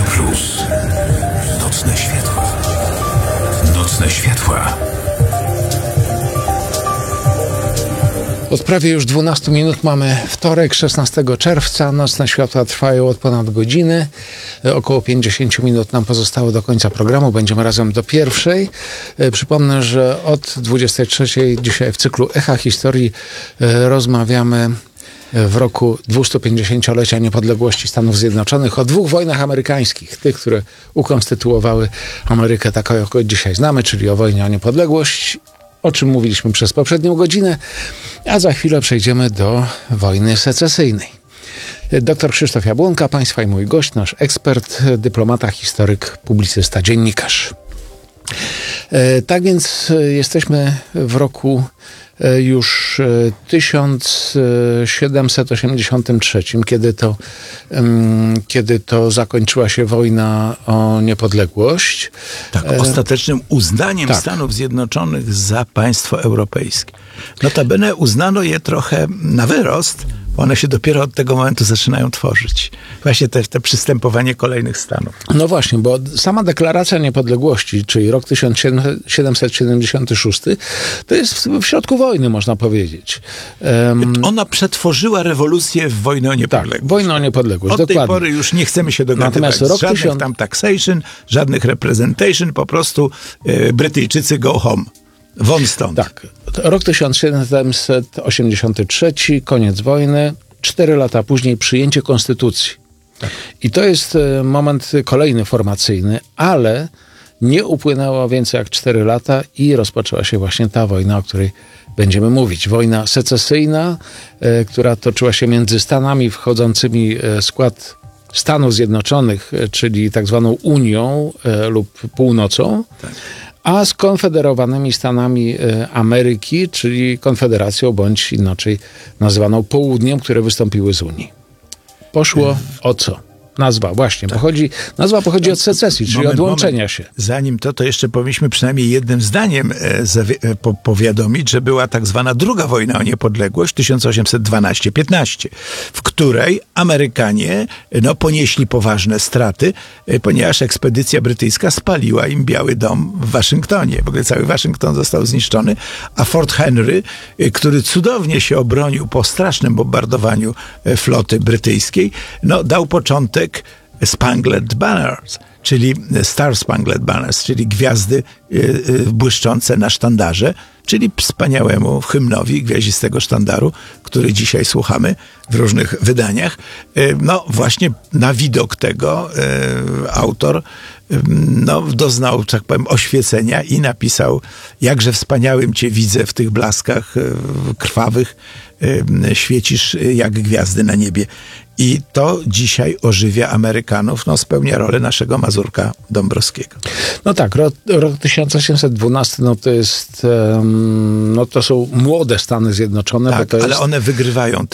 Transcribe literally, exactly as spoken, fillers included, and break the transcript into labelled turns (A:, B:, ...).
A: Plus. Nocne światła. Nocne światła.
B: Od prawie już dwunastu minut mamy wtorek, szesnastego czerwca. Nocne światła trwają od ponad godziny. Około pięćdziesiąt minut nam pozostało do końca programu. Będziemy razem do pierwszej. Przypomnę, że od dwudziestej trzeciej dzisiaj w cyklu Echa Historii rozmawiamy w roku dwustupięćdziesięciolecia niepodległości Stanów Zjednoczonych o dwóch wojnach amerykańskich. Tych, które ukonstytuowały Amerykę taką, jaką dzisiaj znamy, czyli o wojnie o niepodległość, o czym mówiliśmy przez poprzednią godzinę, a za chwilę przejdziemy do wojny secesyjnej. Doktor Krzysztof Jabłonka, państwa i mój gość, nasz ekspert, dyplomata, historyk, publicysta, dziennikarz. Tak więc jesteśmy w roku już tysiąc siedemset osiemdziesiątym trzecim, kiedy to, kiedy to zakończyła się wojna o niepodległość.
C: Tak, ostatecznym uznaniem
B: tak.
C: Stanów Zjednoczonych za państwo europejskie. Notabene uznano je trochę na wyrost, bo one się dopiero od tego momentu zaczynają tworzyć. Właśnie te, te przystępowanie kolejnych stanów.
B: No właśnie, bo sama deklaracja niepodległości, czyli rok tysiąc siedemset siedemdziesiąty szósty, to jest w, w środku wojny, można powiedzieć. Um,
C: Ona przetworzyła rewolucję w wojnę o niepodległość.
B: Tak, wojnę o niepodległość,
C: Od
B: dokładnie.
C: tej pory już nie chcemy się dogadywać.
B: Natomiast rok
C: żadnych
B: tysiąc...
C: tam taxation, żadnych representation, po prostu e, Brytyjczycy go home. Won stąd.
B: Tak. Rok tysiąc siedemset osiemdziesiąty trzeci, koniec wojny. Cztery lata później przyjęcie konstytucji. Tak. I to jest moment kolejny formacyjny, ale nie upłynęło więcej jak cztery lata i rozpoczęła się właśnie ta wojna, o której będziemy mówić. Wojna secesyjna, e, która toczyła się między Stanami wchodzącymi w skład Stanów Zjednoczonych, czyli tak zwaną Unią e, lub Północą, tak, a z konfederowanymi Stanami Ameryki, czyli Konfederacją, bądź inaczej nazywaną Południem, które wystąpiły z Unii. Poszło o co? Nazwa, właśnie, tak. pochodzi, nazwa pochodzi od secesji, czyli
C: moment,
B: od łączenia
C: moment.
B: się.
C: Zanim to, to jeszcze powinniśmy przynajmniej jednym zdaniem e, zawi- po, powiadomić, że była tak zwana druga wojna o niepodległość tysiąc osiemset dwanaście piętnaście, w której Amerykanie no, ponieśli poważne straty, e, ponieważ ekspedycja brytyjska spaliła im Biały Dom w Waszyngtonie. W ogóle cały Waszyngton został zniszczony, a Fort Henry, e, który cudownie się obronił po strasznym bombardowaniu e, floty brytyjskiej, no, dał początek Spangled Banners, czyli Star Spangled Banners, czyli gwiazdy y, y, błyszczące na sztandarze, czyli wspaniałemu hymnowi Gwiaździstego Sztandaru, który dzisiaj słuchamy w różnych wydaniach. Y, no właśnie na widok tego y, autor y, no, doznał, tak powiem, oświecenia i napisał: jakże wspaniałym cię widzę w tych blaskach y, krwawych, y, świecisz jak gwiazdy na niebie. I to dzisiaj ożywia Amerykanów, no spełnia rolę naszego Mazurka Dąbrowskiego.
B: No tak, rok, rok tysiąc osiemset dwunasty, no to jest, um, no to są młode Stany Zjednoczone.
C: Tak,
B: bo to
C: ale
B: jest...
C: one wygrywają